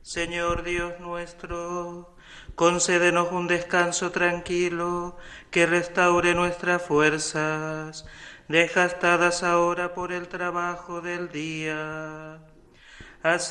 Señor Dios nuestro, concédenos un descanso tranquilo que restaure nuestras fuerzas, desgastadas ahora por el trabajo del día. Así